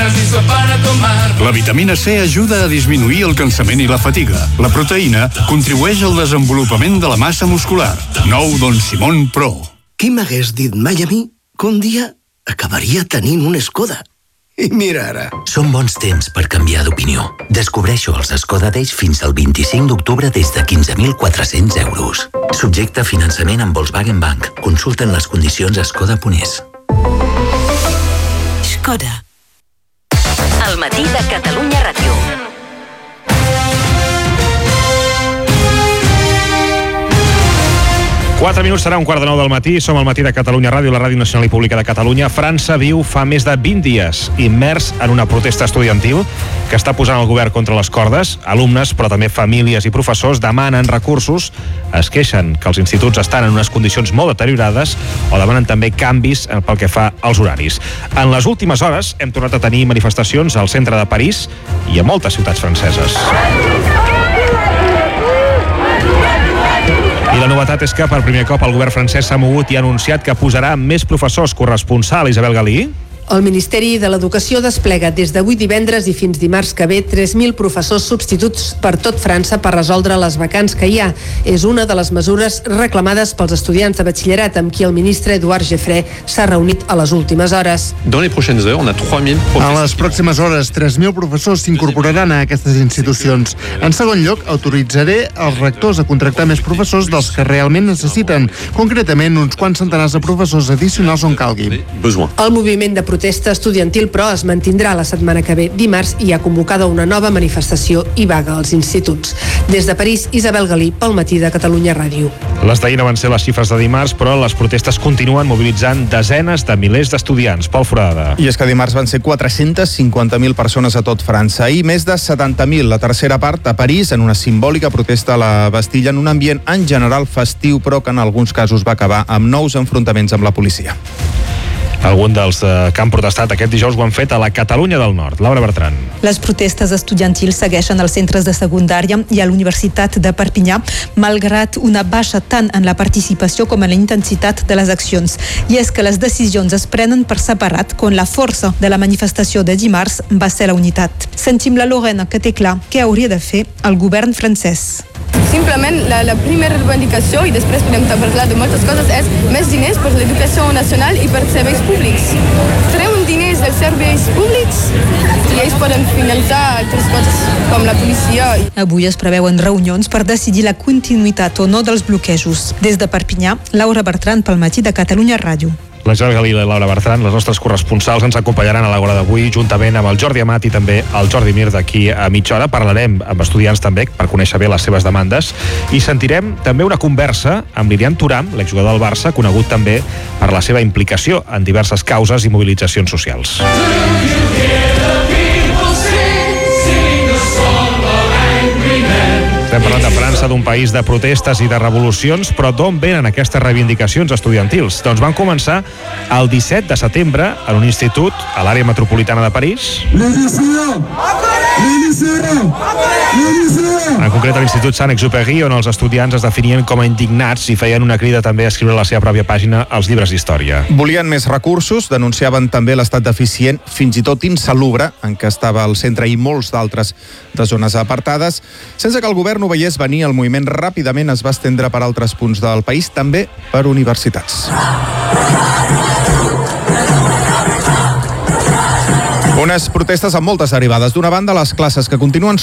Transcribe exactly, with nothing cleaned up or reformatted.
estás listo para tomar. La vitamina C ajuda a disminuir el cansament i la fatiga. La proteïna contribueix al desenvolupament de la massa muscular. Nou Don Simón Pro. Qui m'hagués dit mai a mi que un dia acabaria tenint un Skoda? I mira ara. Són bons temps per canviar d'opinió. Descobreixo els Skoda Days fins al vint-i-cinc d'octubre des de quinze mil quatre-cents euros. Subjecte a finançament amb Volkswagen Bank. Consulten les condicions a skoda punt es. Skoda. El matí de Catalunya Ràdio. Quatre minuts, serà un quart de nou del matí. Som al matí de Catalunya Ràdio, la Ràdio Nacional i Pública de Catalunya. França viu fa més de vint dies immers en una protesta estudiantil que està posant el govern contra les cordes. Alumnes, però també famílies i professors demanen recursos, es queixen que els instituts estan en unes condicions molt deteriorades o demanen també canvis pel que fa als horaris. En les últimes hores hem tornat a tenir manifestacions al centre de París i a moltes ciutats franceses. I la novetat és que per primer cop el govern francès s'ha mogut i ha anunciat que posarà més professors. Corresponsal Isabel Galí. El Ministeri de l'Educació desplega des d'avui divendres i fins dimarts que ve tres mil professors substituts per tot França per resoldre les vacants que hi ha. És una de les mesures reclamades pels estudiants de batxillerat amb qui el ministre Eduard Geffré s'ha reunit a les últimes hores. Dans les prochaines heures, on a trois mille professors. En les pròximes hores, tres mil professors s'incorporaran a aquestes institucions. En segon lloc, autoritzaré els rectors a contractar més professors dels que realment necessiten, concretament uns quants centenars de professors addicionals on calgui. El moviment de protesta estudiantil, però, es mantindrà la setmana que ve. Dimarts hi ha convocada una nova manifestació i vaga als instituts. Des de París, Isabel Galí, pel matí de Catalunya Ràdio. Les d'ahir no van ser les xifres de dimarts, però les protestes continuen mobilitzant desenes de milers d'estudiants. Pol Forada. I és que dimarts van ser quatre-centes cinquanta mil persones a tot França i més de setanta mil, la tercera part, a París, en una simbòlica protesta a la Bastilla, en un ambient en general festiu, però que en alguns casos va acabar amb nous enfrontaments amb la policia. Alguns dels eh, que han protestat aquest dijous ho han fet a la Catalunya del Nord. Laura Bertran. Les protestes estudiantils segueixen als centres de secundària i a l'Universitat de Perpinyà, malgrat una baixa tant en la participació com en la intensitat de les accions. I és que les decisions es prenen per separat, quan la força de la manifestació de dimarts va ser la unitat. Sentim la Lorena, que té clar què hauria de fer el govern francès. Simplement, la, la primera reivindicació, i després podem parlar de moltes coses, és més diners per l'educació nacional i per serveis públics. Treuen diners dels serveis públics i ells poden finançar altres coses, com la policia. Avui es preveuen reunions per decidir la continuïtat o no dels bloquejos. Des de Perpinyà, Laura Bertran, pel matí de Catalunya Ràdio. La Isabel Galí i la Laura Bertran, les nostres corresponsals, ens acompanyaran a l'hora d'avui, juntament amb el Jordi Amat i també el Jordi Mir d'aquí a mitja hora. Parlarem amb estudiants també per conèixer bé les seves demandes i sentirem també una conversa amb Lilian Thuram, l'exjugador del Barça, conegut també per la seva implicació en diverses causes i mobilitzacions socials. Estem parlant de França, d'un país de protestes i de revolucions, però d'on venen aquestes reivindicacions estudiantils? Doncs van començar el disset de setembre en un institut a l'àrea metropolitana de París. En concret a l'Institut Saint-Exupéry, on els estudiants es definien com a indignats i feien una crida també a escriure a la seva pròpia pàgina als llibres d'història. Volien més recursos, denunciaven també l'estat deficient, fins i tot insalubre, en què estava el centre i molts d'altres de zones apartades. Sense que el govern ho veiés venir, el moviment ràpidament es va estendre per altres punts del país, també per universitats. Unes protestes amb moltes derivades. D'una banda, les classes que continuen